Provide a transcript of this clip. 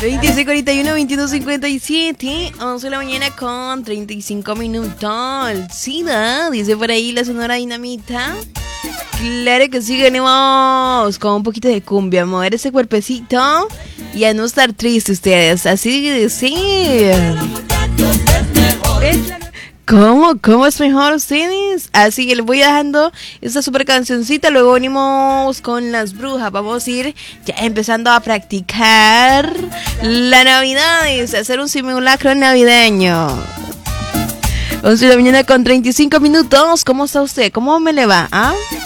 26:41, 21:57, 11 de la mañana con 35 minutos. Sí, ¿no? Dice por ahí la Sonora Dinamita. Claro que sí, venimos con un poquito de cumbia, mover ese cuerpecito y a no estar tristes ustedes. Así de sí. ¿Cómo es mejor ustedes? Así que les voy dejando esta super cancioncita. Luego venimos con las brujas. Vamos a ir ya empezando a practicar la Navidad, hacer un simulacro navideño. 11 de la mañana con 35 minutos. ¿Cómo está usted? ¿Cómo me le va? ¿Ah?